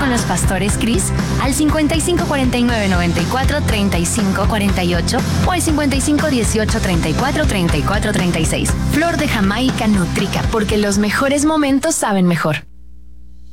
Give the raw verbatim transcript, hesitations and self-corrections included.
con los pastores Cris al cincuenta y cinco cuarenta y nueve noventa y cuatro treinta y cinco cuarenta y ocho o al cincuenta y cinco dieciocho treinta y cuatro treinta y cuatro treinta y seis. Flor de Jamaica Nutrica, porque los mejores momentos saben mejor.